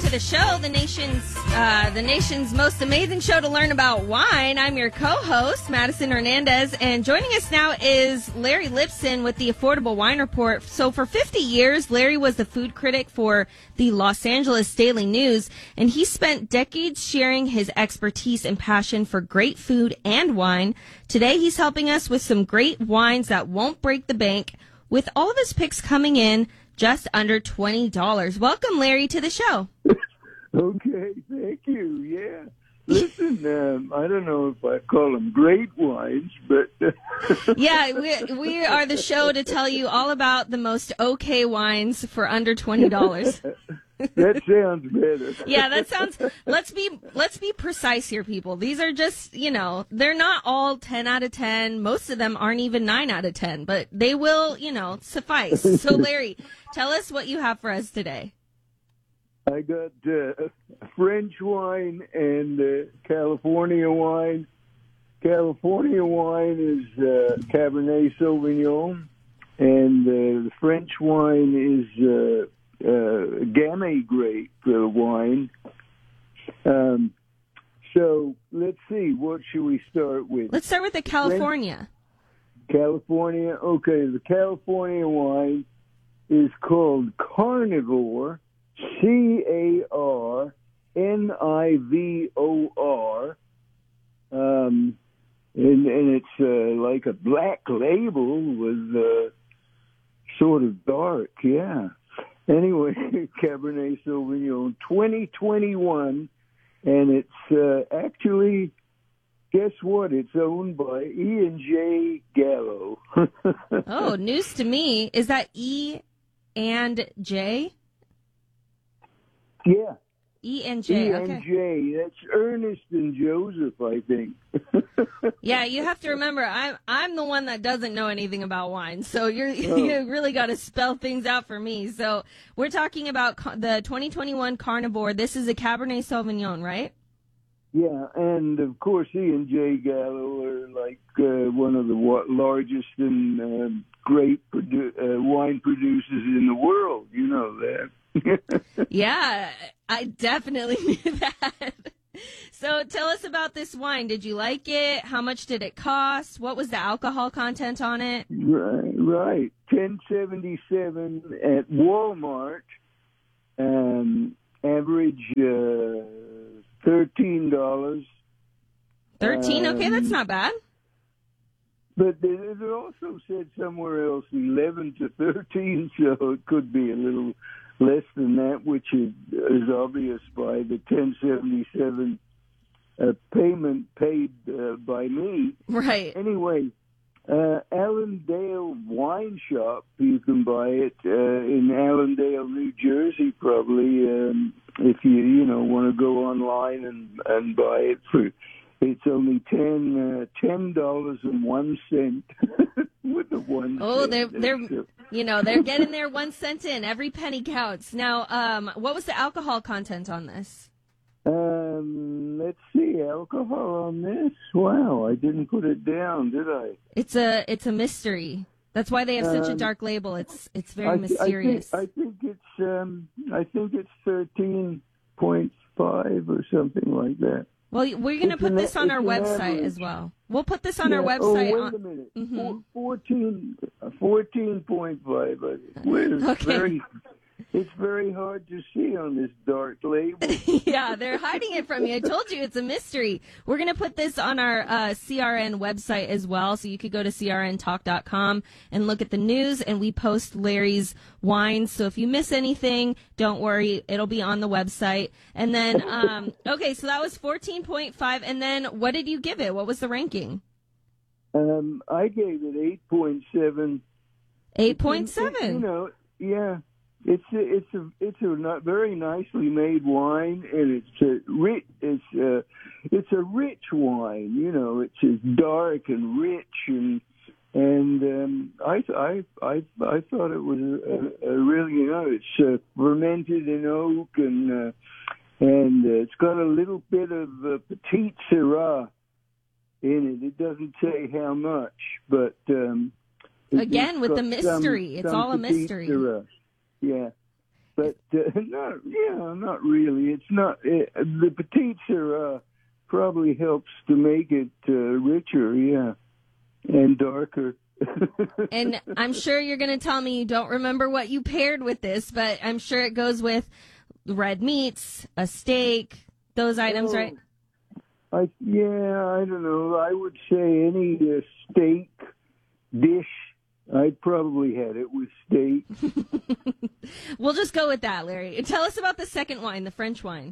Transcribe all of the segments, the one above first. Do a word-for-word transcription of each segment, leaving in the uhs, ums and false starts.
to the show, the nation's uh, the nation's most amazing show to learn about wine. I'm your co-host, Madison Hernandez, and joining us now is Larry Lipson with the Affordable Wine Report. So for fifty years, Larry was the food critic for the Los Angeles Daily News, and he spent decades sharing his expertise and passion for great food and wine. Today, he's helping us with some great wines that won't break the bank, with all of his picks coming in just under twenty dollars. Welcome, Larry, to the show. Okay, thank you. Yeah. Listen, um, I don't know if I call them great wines, but... yeah, we, we are the show to tell you all about the most okay wines for under twenty dollars. That sounds better. Yeah, that sounds. Let's be let's be precise here, people. These are just, you know, they're not all ten out of ten. Most of them aren't even nine out of ten, but they will, you know, suffice. So, Larry, tell us what you have for us today. I got uh, French wine and uh, California wine. California wine is uh, Cabernet Sauvignon, and uh, the French wine is uh, uh, Gamay grape uh, wine. Um, so let's see, what should we start with? Let's start with the California. French, California, okay. The California wine is called Carnivore. C A R N I V O R, um, and, and it's uh, like a black label with uh, sort of dark, yeah. Anyway, Cabernet Sauvignon twenty twenty-one, and it's uh, actually, guess what? It's owned by E and J Gallo. Oh, news to me. Is that E and J? Yeah. E and J, okay. E and J, that's Ernest and Joseph, I think. Yeah, you have to remember, I'm I'm the one that doesn't know anything about wine, so you're oh. you really got to spell things out for me. So we're talking about the twenty twenty-one Carnivore. This is a Cabernet Sauvignon, right? Yeah, and of course E and J Gallo are like uh, one of the largest and uh, great produ- uh, wine producers in the world. You know that. Yeah, I definitely knew that. So tell us about this wine. Did you like it? How much did it cost? What was the alcohol content on it? Right, right. ten seventy-seven at Walmart. Um, average uh, thirteen dollars. Thirteen? Um, okay, that's not bad. But it also said somewhere else eleven to thirteen, so it could be a little less than that, which is, is obvious by the ten seventy-seven uh, payment paid uh, by me. Right. Anyway, uh, Allendale Wine Shop, you can buy it uh, in Allendale, New Jersey, probably, um, if you, you know, want to go online and, and buy it for... It's only ten uh, ten dollars and one cent with the one. Oh, cent. they're they're you know they're getting their one cent in. Every penny counts. Now, um, what was the alcohol content on this? Um, let's see, alcohol on this. Wow, I didn't put it down, did I? It's a it's a mystery. That's why they have such um, a dark label. It's it's very I, mysterious. I think, I think it's um I think it's thirteen point five or something like that. Well, we're going to put an, this on our website average. as well. We'll put this on yeah. our website. Oh, wait a minute. Mm-hmm. fourteen, fourteen point five. It's okay. very, it's very hard to see on this dark label. Yeah, they're hiding it from you. I told you it's a mystery. We're going to put this on our uh, C R N website as well, so you could go to C R N talk dot com and look at the news, and we post Larry's wines. So if you miss anything, don't worry. It'll be on the website. And then, um, okay, so that was fourteen point five. And then what did you give it? What was the ranking? Um, I gave it eight point seven. eight point seven? You know, yeah. It's a, it's a it's a not very nicely made wine, and it's a rich it's a it's a rich wine. You know, it's just dark and rich, and and um, I I I I thought it was a, a really you know it's uh, fermented in oak, and uh, and uh, it's got a little bit of uh, Petite Syrah in it. It doesn't say how much, but um, again with the mystery, some, it's some all a mystery. Syrah. Yeah. but uh, not, yeah, not really. It's not, it, the petites are, uh, probably helps to make it uh, richer, yeah, and darker. And I'm sure you're going to tell me you don't remember what you paired with this, but I'm sure it goes with red meats, a steak, those items, oh, right? I yeah, I don't know. I would say any uh, steak dish. I'd probably had it with steak. We'll just go with that, Larry. Tell us about the second wine, the French wine.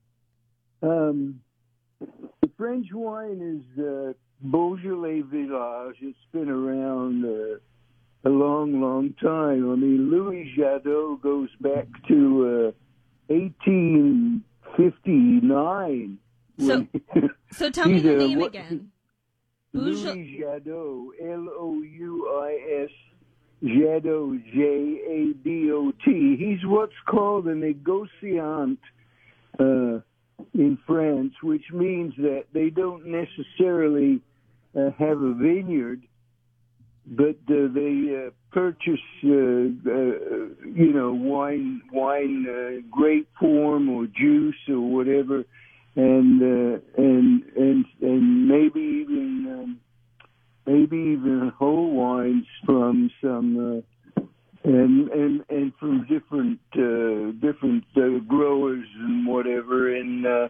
Um, the French wine is uh, Beaujolais Village. It's been around uh, a long, long time. I mean, Louis Jadot goes back to uh, eighteen fifty-nine. So, so tell me He's your a- name what- again. Louis Jadot, L O U I S, Jadot, J A D O T. He's what's called a negociant uh, in France, which means that they don't necessarily uh, have a vineyard, but uh, they uh, purchase, uh, uh, you know, wine, wine, uh, grape form or juice or whatever. And uh, and and and maybe even um, maybe even whole wines from some uh, and and and from different uh, different uh, growers and whatever in uh,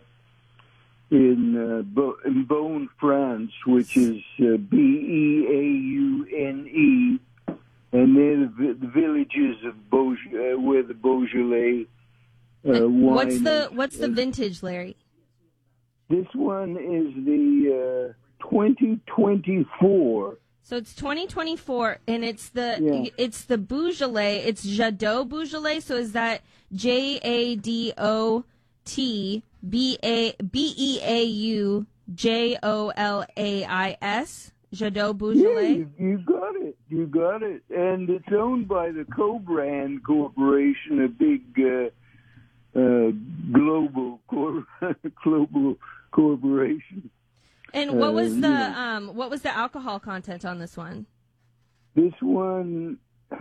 in uh, Bo- in Beaune, France, which is uh, B E A U N E, and they're the, vi- the villages of Beaujolais, uh, where the Beaujolais uh, wine. What's the is- what's the vintage, Larry? This one is the uh, twenty twenty-four. So it's twenty twenty-four, and it's the Yeah. it's the Beaujolais. It's Jadot Beaujolais. So is that J A D O T B A B E A U J O L A I S? Jadot Yeah, Beaujolais. you, you got it. You got it. And it's owned by the Co-Brand Corporation, a big uh, uh, global cor- global corporation. And what was Uh, the yeah. um what was the alcohol content on this one? This one,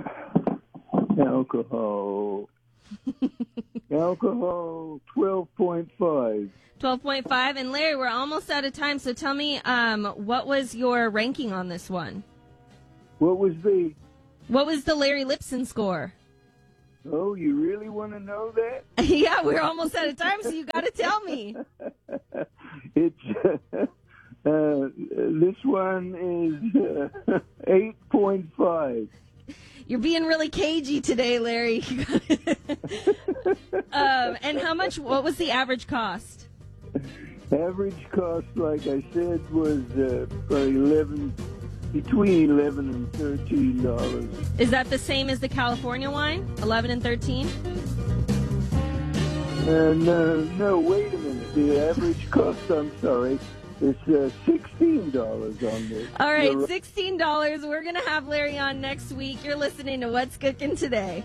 alcohol, alcohol, twelve point five. twelve point five. And Larry, we're almost out of time, so tell me um what was your ranking on this one? What was the? What was the Larry Lipson score? Oh, you really want to know that? Yeah, we're almost out of time, so you got to tell me. It's uh, this one is uh, eight point five. You're being really cagey today, Larry. um, and how much? What was the average cost? Average cost, like I said, was uh, probably eleven, between eleven and thirteen dollars. Is that the same as the California wine? Eleven and thirteen. And uh, no, wait a minute. The average cost, I'm sorry, is uh, sixteen dollars on this. All right, You're- sixteen dollars. We're gonna have Larry on next week. You're listening to What's Cooking Today.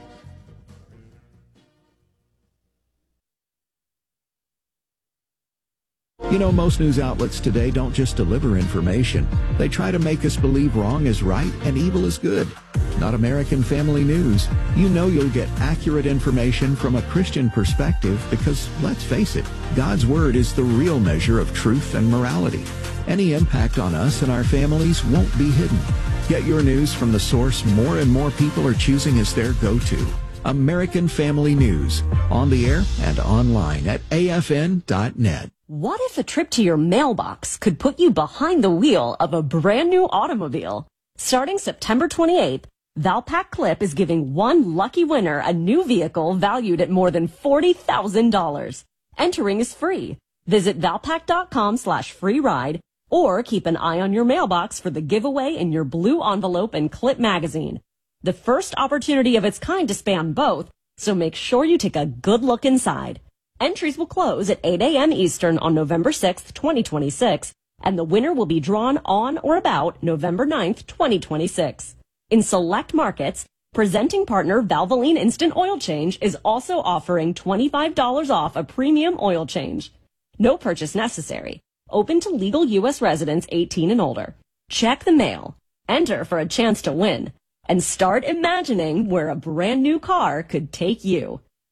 You know, most news outlets today don't just deliver information. They try to make us believe wrong is right and evil is good. Not American Family News. You know you'll get accurate information from a Christian perspective because, let's face it, God's Word is the real measure of truth and morality. Any impact on us and our families won't be hidden. Get your news from the source more and more people are choosing as their go-to. American Family News. On the air and online at A F N dot net. What if a trip to your mailbox could put you behind the wheel of a brand new automobile? Starting September twenty-eighth, Valpak Clip is giving one lucky winner a new vehicle valued at more than forty thousand dollars. Entering is free. Visit valpak.com slash free ride or keep an eye on your mailbox for the giveaway in your blue envelope and Clip magazine. The first opportunity of its kind to span both, so make sure you take a good look inside. Entries will close at eight a.m. Eastern on November sixth, twenty twenty-six, and the winner will be drawn on or about November ninth, twenty twenty-six. In select markets, presenting partner Valvoline Instant Oil Change is also offering twenty-five dollars off a premium oil change. No purchase necessary. Open to legal U S residents eighteen and older. Check the mail. Enter for a chance to win. And start imagining where a brand new car could take you.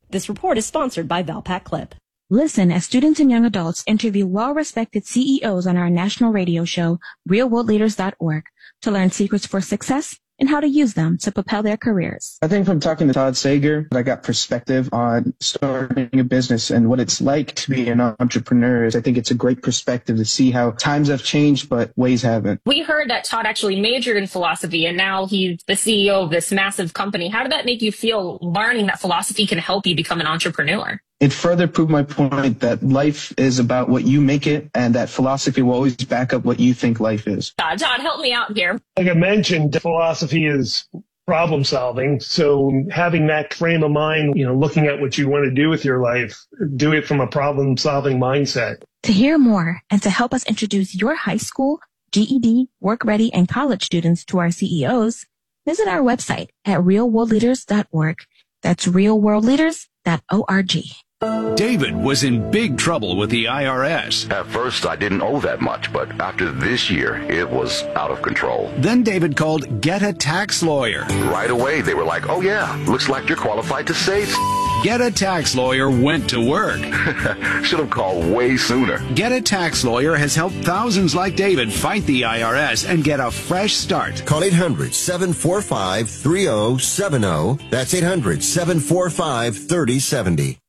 This report is sponsored by Valpak Clip. Listen as students and young adults interview well-respected C E Os on our national radio show, real world leaders dot org, to learn secrets for success and how to use them to propel their careers. I think from talking to Todd Sager, I got perspective on starting a business and what it's like to be an entrepreneur. I think it's a great perspective to see how times have changed, but ways haven't. We heard that Todd actually majored in philosophy, and now he's the C E O of this massive company. How did that make you feel, learning that philosophy can help you become an entrepreneur? It further proved my point that life is about what you make it, and that philosophy will always back up what you think life is. Uh, Todd, help me out here. Like I mentioned, philosophy is problem solving. So having that frame of mind, you know, looking at what you want to do with your life, do it from a problem solving mindset. To hear more and to help us introduce your high school, G E D, work ready, and college students to our C E Os, visit our website at real world leaders dot org. That's real world leaders dot org. David was in big trouble with the I R S. At first, I didn't owe that much, but after this year, it was out of control. Then David called Get a Tax Lawyer. Right away, they were like, oh yeah, looks like you're qualified to save. Get a Tax Lawyer went to work. Should have called way sooner. Get a Tax Lawyer has helped thousands like David fight the I R S and get a fresh start. Call eight hundred, seven four five, three oh seven oh. That's eight hundred, seven four five, three oh seven oh.